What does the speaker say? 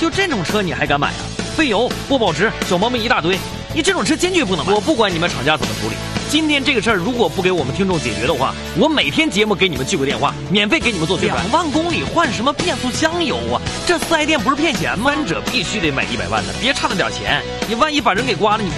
就这种车你还敢买啊？费油、不保值、小毛病一大堆，你这种车坚决不能买。我不管你们厂家怎么处理，今天这个事儿如果不给我们听众解决的话，我每天节目给你们记个电话，免费给你们做宣传。2万公里换什么变速箱油啊？这4S店不是骗钱吗？3者必须得买100万的，别差那点钱，你万一把人给刮了，你。